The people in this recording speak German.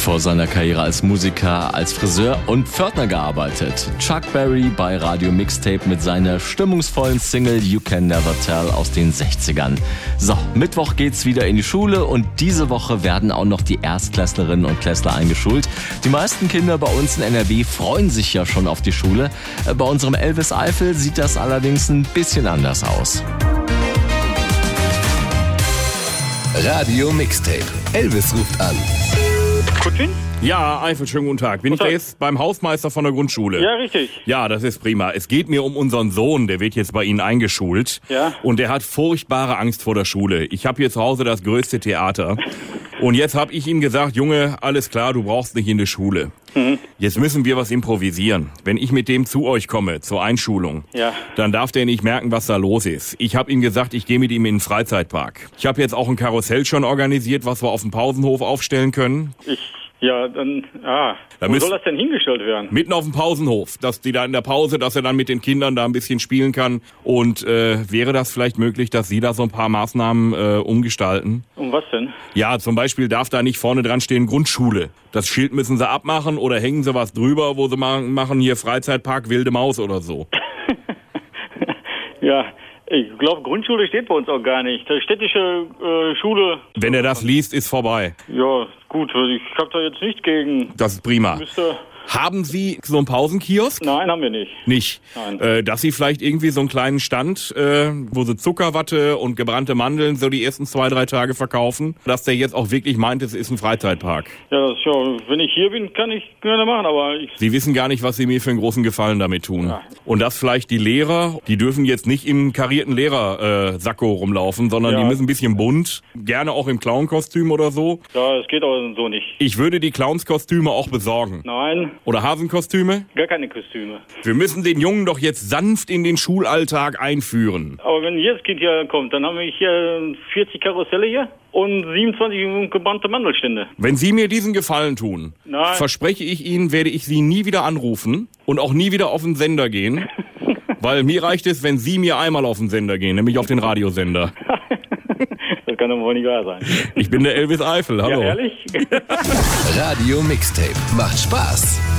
vor seiner Karriere als Musiker, als Friseur und Pförtner gearbeitet. Chuck Berry bei Radio Mixtape mit seiner stimmungsvollen Single You Can Never Tell aus den 60ern. So, Mittwoch geht's wieder in die Schule und diese Woche werden auch noch die Erstklässlerinnen und Klässler eingeschult. Die meisten Kinder bei uns in NRW freuen sich ja schon auf die Schule. Bei unserem Elvis Eifel sieht das allerdings ein bisschen anders aus. Radio Mixtape. Elvis ruft an. Kutzin? Ja, Eifel, schönen guten Tag. Bin ich da jetzt beim Hausmeister von der Grundschule? Ja, richtig. Ja, das ist prima. Es geht mir um unseren Sohn, der wird jetzt bei Ihnen eingeschult. Ja. Und der hat furchtbare Angst vor der Schule. Ich habe hier zu Hause das größte Theater. Und jetzt habe ich ihm gesagt, Junge, alles klar, du brauchst nicht in die Schule. Jetzt müssen wir was improvisieren. Wenn ich mit dem zu euch komme, zur Einschulung, Ja. dann darf der nicht merken, was da los ist. Ich habe ihm gesagt, ich gehe mit ihm in den Freizeitpark. Ich habe jetzt auch ein Karussell schon organisiert, was wir auf dem Pausenhof aufstellen können. Wo soll das denn hingestellt werden? Mitten auf dem Pausenhof, dass die da in der Pause, dass er dann mit den Kindern da ein bisschen spielen kann. Und wäre das vielleicht möglich, dass Sie da so ein paar Maßnahmen umgestalten? Um was denn? Ja, zum Beispiel darf da nicht vorne dran stehen Grundschule. Das Schild müssen Sie abmachen oder hängen Sie was drüber, wo Sie machen hier Freizeitpark Wilde Maus oder so. Ja, ich glaube, Grundschule steht bei uns auch gar nicht. Die städtische Schule... Wenn er das liest, ist vorbei. Ja, gut, ich habe da jetzt nichts gegen. Das ist prima. Müsste... Haben Sie so einen Pausenkiosk? Nein, haben wir nicht. Nicht. Nein. Dass Sie vielleicht irgendwie so einen kleinen Stand, wo Sie Zuckerwatte und gebrannte Mandeln so die ersten 2-3 Tage verkaufen, dass der jetzt auch wirklich meint, es ist ein Freizeitpark. Ja, wenn ich hier bin, kann ich gerne machen, aber Sie wissen gar nicht, was Sie mir für einen großen Gefallen damit tun. Ja. Und dass vielleicht die Lehrer, die dürfen jetzt nicht im karierten Lehrersacko rumlaufen, sondern Ja. die müssen ein bisschen bunt, gerne auch im Clownkostüm oder so. Ja, das geht aber so nicht. Ich würde die Clownskostüme auch besorgen. Nein, Oder Hasenkostüme? gar keine Kostüme. Wir müssen den Jungen doch jetzt sanft in den Schulalltag einführen. Aber wenn jedes Kind hier kommt, dann haben wir hier 40 Karusselle hier und 27 gebrannte Mandelstände. Wenn Sie mir diesen Gefallen tun, Nein. verspreche ich Ihnen, werde ich Sie nie wieder anrufen und auch nie wieder auf den Sender gehen. Weil mir reicht es, wenn Sie mir einmal auf den Sender gehen, nämlich auf den Radiosender. Das kann doch wohl nicht wahr sein. Ich bin der Elvis Eifel, hallo. Ja, ehrlich? Radio Mixtape. Macht Spaß.